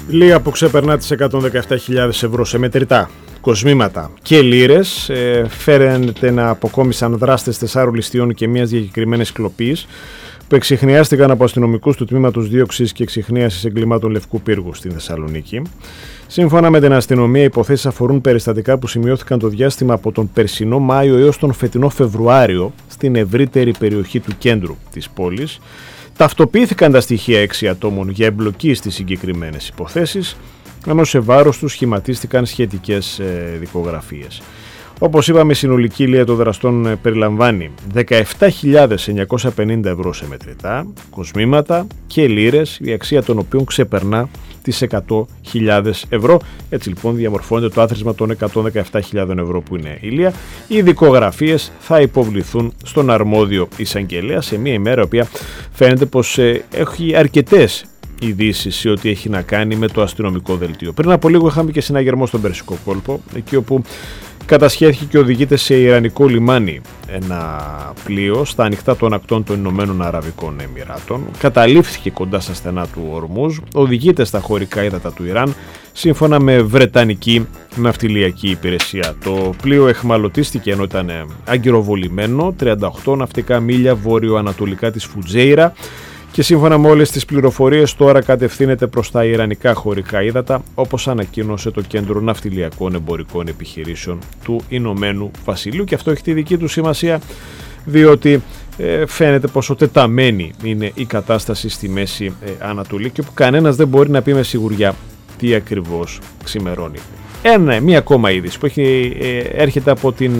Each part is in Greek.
Λία που ξεπερνά τις 117.000 ευρώ σε μετρητά, κοσμήματα και λίρες φαίνεται να αποκόμισαν δράστες 4 ληστείων και μιας διακεκριμένης κλοπής που εξιχνιάστηκαν από αστυνομικούς του Τμήματος Δίωξης και Εξιχνίασης Εγκλημάτων Λευκού Πύργου στην Θεσσαλονίκη. Σύμφωνα με την αστυνομία, οι υποθέσεις αφορούν περιστατικά που σημειώθηκαν το διάστημα από τον περσινό Μάιο έως τον φετινό Φεβρουάριο στην ευρύτερη περιοχή του κέντρου της πόλης. Ταυτοποιήθηκαν τα στοιχεία 6 ατόμων για εμπλοκή στις συγκεκριμένες υποθέσεις, ενώ σε βάρος τους σχηματίστηκαν σχετικές δικογραφίες. Όπως είπαμε, η συνολική λία των δραστών περιλαμβάνει 17.950 ευρώ σε μετρητά, κοσμήματα και λίρες, η αξία των οποίων ξεπερνά τις 100.000 ευρώ. Έτσι λοιπόν διαμορφώνεται το άθροισμα των 117.000 ευρώ που είναι η λία. Οι δικογραφίες θα υποβληθούν στον αρμόδιο εισαγγελέα σε μια ημέρα η οποία φαίνεται πως έχει αρκετές ειδήσεις σε ό,τι έχει να κάνει με το αστυνομικό δελτίο. Πριν από λίγο είχαμε και συναγερμό στον Περσικό κόλπο, εκεί όπου κατασχέθηκε και οδηγείται σε ιρανικό λιμάνι ένα πλοίο στα ανοιχτά των ακτών των Ηνωμένων Αραβικών Εμιράτων. Καταλήφθηκε κοντά στα στενά του Ορμούζ, οδηγείται στα χωρικά ύδατα του Ιράν, σύμφωνα με Βρετανική ναυτιλιακή υπηρεσία. Το πλοίο εχμαλωτίστηκε ενώ ήταν αγκυροβολημένο 38 ναυτικά μίλια βόρειο-ανατολικά της Φουτζέιρα και σύμφωνα με όλες τις πληροφορίες τώρα κατευθύνεται προς τα ιρανικά χωρικά ύδατα, όπως ανακοίνωσε το Κέντρο Ναυτιλιακών Εμπορικών Επιχειρήσεων του Ηνωμένου Βασιλείου, και αυτό έχει τη δική του σημασία, διότι φαίνεται πόσο τεταμένη είναι η κατάσταση στη Μέση Ανατολή και που κανένας δεν μπορεί να πει με σιγουριά τι ακριβώς ξημερώνει. Μία ακόμα είδηση που έρχεται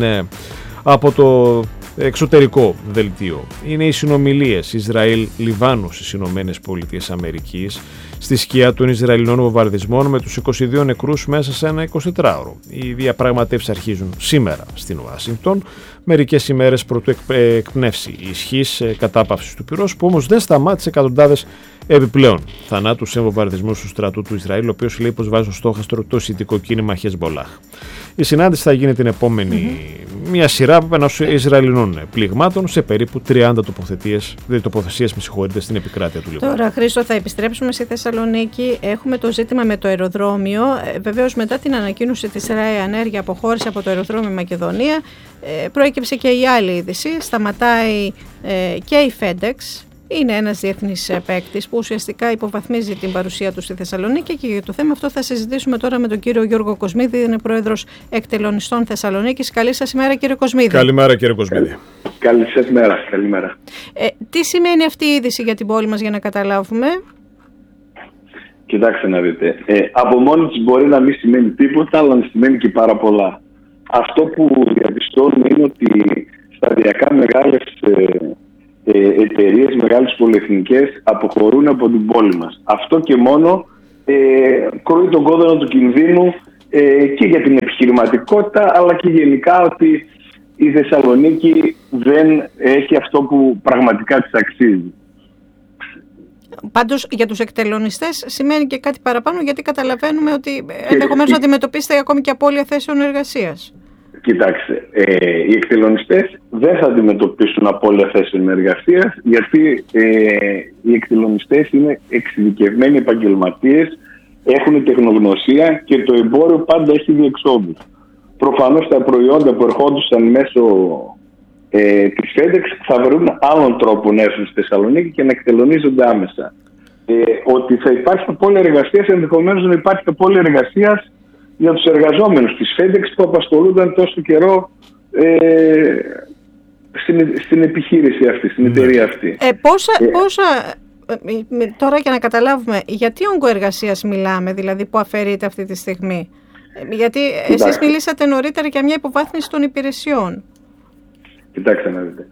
από το εξωτερικό δελτίο είναι οι συνομιλίες Ισραήλ-Λιβάνου στις Ηνωμένες Πολιτείες Αμερικής στη σκιά των Ισραηλινών βομβαρδισμών με τους 22 νεκρούς μέσα σε ένα 24ωρο. Οι διαπραγματεύσεις αρχίζουν σήμερα στην Ουάσιγκτον, μερικές ημέρες πρωτού εκπνεύσει η ισχύς κατάπαυσης του πυρός, που όμως δεν σταμάτησε εκατοντάδες επιπλέον θανάτους σε βομβαρδισμούς του στρατού του Ισραήλ, ο οποίος λέει πως βάζει στο στόχαστρο το σιητικό κίνημα Χεσμολάχ. Η συνάντηση θα γίνει την επόμενη μια σειρά Ισραηλινών πληγμάτων σε περίπου 30 τοποθεσίες στην επικράτεια του Λιβάνου. Τώρα, Χρήστο, θα επιστρέψουμε στη Θεσσαλονίκη. Έχουμε το ζήτημα με το αεροδρόμιο. Βεβαίως, μετά την ανακοίνωση της Ryanair για αποχώρηση από το αεροδρόμιο Μακεδονία, προέκυψε και η άλλη είδηση. Σταματάει και η FedEx. Είναι ένας διεθνής παίκτης που ουσιαστικά υποβαθμίζει την παρουσία του στη Θεσσαλονίκη, και για το θέμα αυτό θα συζητήσουμε τώρα με τον κύριο Γιώργο Κοσμίδη, είναι πρόεδρος Εκτελονιστών Θεσσαλονίκης. Καλή σας ημέρα, κύριε Κοσμίδη. Καλημέρα, κύριε Κοσμίδη. Καλή σας μέρα. Καλημέρα. Τι σημαίνει αυτή η είδηση για την πόλη μας, για να καταλάβουμε? Κοιτάξτε να δείτε. Από μόνη της μπορεί να μην σημαίνει τίποτα, αλλά να σημαίνει και πάρα πολλά. Αυτό που διαπιστώνουμε είναι ότι σταδιακά μεγάλες εταιρείες, μεγάλες πολυεθνικές αποχωρούν από την πόλη μας. Αυτό και μόνο κρούει τον κόδωνα του κινδύνου και για την επιχειρηματικότητα, αλλά και γενικά ότι η Θεσσαλονίκη δεν έχει αυτό που πραγματικά της αξίζει. Πάντως για τους εκτελονιστές σημαίνει και κάτι παραπάνω, γιατί καταλαβαίνουμε ότι ενδεχομένως να αντιμετωπίσετε ακόμη και απώλεια θέσεων εργασίας. Κοιτάξτε, οι εκτελονιστές δεν θα αντιμετωπίσουν απώλεια θέσεων εργασίας, γιατί οι εκτελονιστές είναι εξειδικευμένοι επαγγελματίες, έχουν τεχνογνωσία και το εμπόριο πάντα έχει διεξόδους. Προφανώς τα προϊόντα που ερχόντουσαν μέσω της FedEx θα βρουν άλλον τρόπο να έρθουν στη Θεσσαλονίκη και να εκτελονίζονται άμεσα. Ότι θα υπάρχει απώλεια εργασίας, ενδεχομένως να υπάρχει απώλεια εργασίας για τους εργαζόμενους της FedEx που απασχολούνταν τόσο καιρό στην επιχείρηση αυτή, στην εταιρεία αυτή. Τώρα για να καταλάβουμε, γιατί όγκο εργασίας μιλάμε, δηλαδή που αφαιρείται αυτή τη στιγμή? Γιατί εσείς μιλήσατε νωρίτερα για μια υποβάθμιση των υπηρεσιών. Κοιτάξτε να δείτε.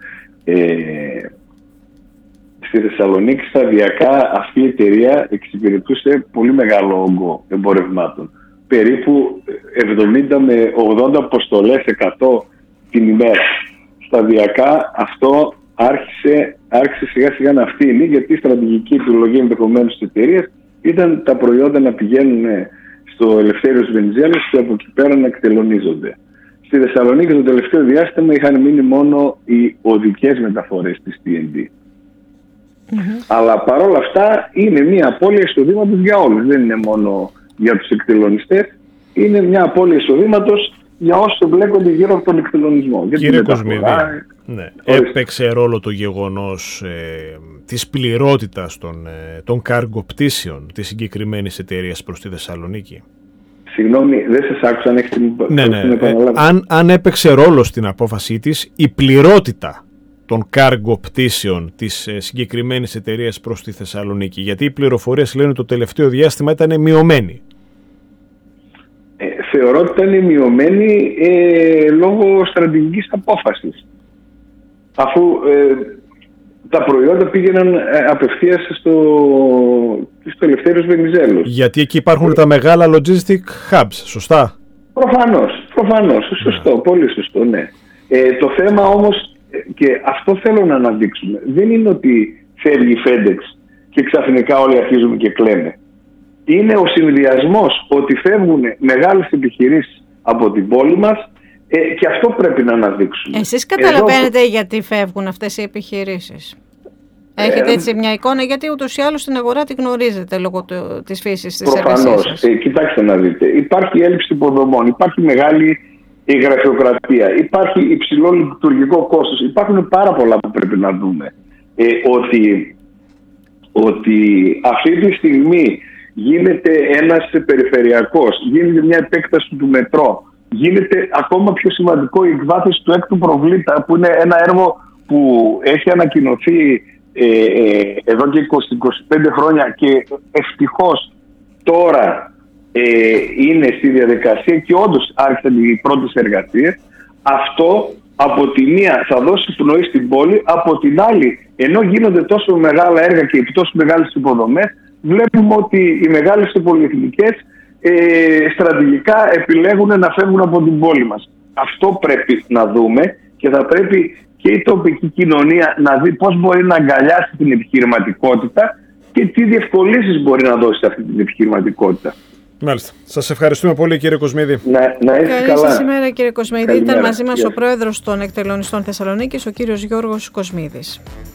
Στη Θεσσαλονίκη σταδιακά αυτή η εταιρεία εξυπηρετούσε πολύ μεγάλο όγκο εμπορευμάτων. Περίπου 70 με 80 αποστολές 100 την ημέρα. Σταδιακά αυτό άρχισε σιγά σιγά να φθήνει, γιατί η στρατηγική επιλογή ενδεχομένως της εταιρείας ήταν τα προϊόντα να πηγαίνουν στο Ελευθέριος Βενιζέλος και από εκεί πέρα να εκτελονίζονται. Στη Θεσσαλονίκη το τελευταίο διάστημα είχαν μείνει μόνο οι οδικές μεταφορές της TNT. Αλλά παρόλα αυτά είναι μια απώλεια εισοδήματος για όλους. Δεν είναι μόνο για τους εκτελονιστές, είναι μια απώλεια εισοδήματος για όσους εμπλέκονται γύρω από τον εκτελονισμό. Κύριε Κοσμίδη, έπαιξε ρόλο το γεγονός της πληρότητας των κάργο πτήσεων της συγκεκριμένης εταιρείας προς τη Θεσσαλονίκη? Συγγνώμη, δεν σας άκουσα αν έχετε αν έπαιξε ρόλο στην απόφασή της η πληρότητα των κάργο πτήσεων της συγκεκριμένης εταιρείας προς τη Θεσσαλονίκη, γιατί οι πληροφορίες λένε ότι το τελευταίο διάστημα ήταν μειωμένη. Θεωρώ ότι ήταν μειωμένη λόγω στρατηγικής απόφασης. Αφού τα προϊόντα πήγαιναν απευθείας στους Ελευθέριος Βενιζέλος. Γιατί εκεί υπάρχουν τα μεγάλα logistic hubs, σωστά? Προφανώς, σωστό, πολύ σωστό, ναι. Το θέμα όμως, και αυτό θέλω να αναδείξουμε, δεν είναι ότι φεύγει η FedEx και ξαφνικά όλοι αρχίζουμε και κλαίμε. Είναι ο συνδυασμός ότι φεύγουν μεγάλες επιχειρήσεις από την πόλη μας και αυτό πρέπει να αναδείξουμε. Εσείς καταλαβαίνετε γιατί φεύγουν αυτές οι επιχειρήσεις? Έχετε έτσι μια εικόνα? Γιατί ούτως ή άλλως την αγορά τη γνωρίζετε λόγω της φύσης της εργασίας σας. Κοιτάξτε να δείτε. Υπάρχει έλλειψη υποδομών, υπάρχει μεγάλη γραφειοκρατία, υπάρχει υψηλό λειτουργικό κόστος. Υπάρχουν πάρα πολλά που πρέπει να δούμε. Ότι αυτή τη στιγμή γίνεται ένας περιφερειακός, γίνεται μια επέκταση του μετρό, γίνεται ακόμα πιο σημαντικό η εκβάθυνση του έκτου προβλήτα, που είναι ένα έργο που έχει ανακοινωθεί εδώ και 20-25 χρόνια και ευτυχώς τώρα είναι στη διαδικασία και όντως άρχισαν οι πρώτες εργασίες. Αυτό από τη μία θα δώσει πνοή στην πόλη, από την άλλη, ενώ γίνονται τόσο μεγάλα έργα και τόσο μεγάλες υποδομές, βλέπουμε ότι οι μεγάλες πολυεθνικές στρατηγικά επιλέγουν να φεύγουν από την πόλη μας. Αυτό πρέπει να δούμε και θα πρέπει και η τοπική κοινωνία να δει πώς μπορεί να αγκαλιάσει την επιχειρηματικότητα και τι διευκολύνσεις μπορεί να δώσει σε αυτή την επιχειρηματικότητα. Μάλιστα. Σας ευχαριστούμε πολύ, κύριε Κοσμίδη. Να είστε καλά. Καλή σας ημέρα, κύριε Κοσμίδη. Ήταν μαζί μας ο πρόεδρος των Εκτελονιστών Θεσσαλονίκης, ο κύριος Γιώργος Κοσμίδης.